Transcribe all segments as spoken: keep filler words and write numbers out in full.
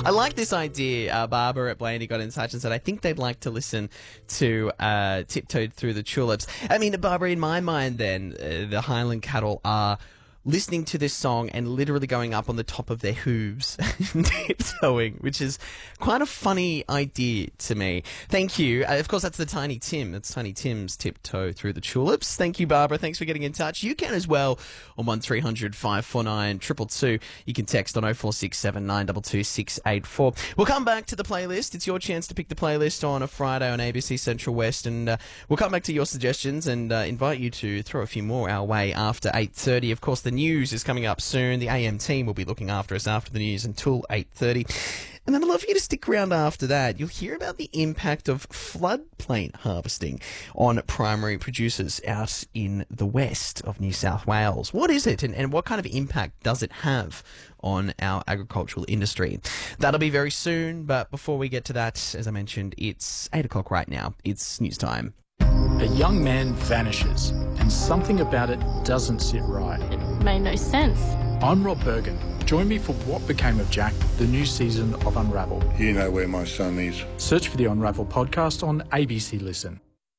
I like this idea. Uh, Barbara at Blaney got in touch and said, I think they'd like to listen to uh, Tiptoed Through the Tulips. I mean, Barbara, in my mind then, uh, the Highland Cattle are listening to this song and literally going up on the top of their hooves and tiptoeing, which is quite a funny idea to me. Thank you. Uh, of course, that's the Tiny Tim. That's Tiny Tim's Tiptoe Through the Tulips. Thank you, Barbara. Thanks for getting in touch. You can as well on one three hundred five four nine two two two. You can text on oh four six seven nine two two six eight four. We'll come back to the playlist. It's your chance to pick the playlist on a Friday on A B C Central West, and uh, we'll come back to your suggestions and uh, invite you to throw a few more our way after eight thirty. Of course, the news is coming up soon. The A M team will be looking after us after the news until eight thirty. And then I'd love for you to stick around after that. You'll hear about the impact of floodplain harvesting on primary producers out in the west of New South Wales. What is it, and, and what kind of impact does it have on our agricultural industry? That'll be very soon, but before we get to that, as I mentioned, it's eight o'clock right now. It's news time. A young man vanishes, and something about it doesn't sit right. It made no sense. I'm Rob Bergen. Join me for What Became of Jack, the new season of Unravel. You know where my son is. Search for the Unravel podcast on A B C Listen.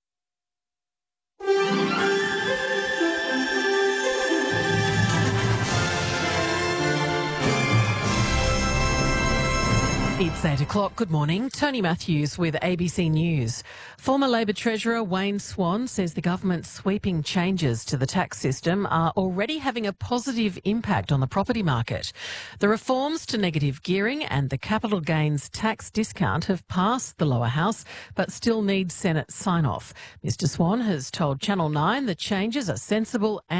It's eight o'clock. Good morning. Tony Matthews with A B C News. Former Labor Treasurer Wayne Swan says the government's sweeping changes to the tax system are already having a positive impact on the property market. The reforms to negative gearing and the capital gains tax discount have passed the lower house, but still need Senate sign-off. Mr Swan has told Channel nine the changes are sensible and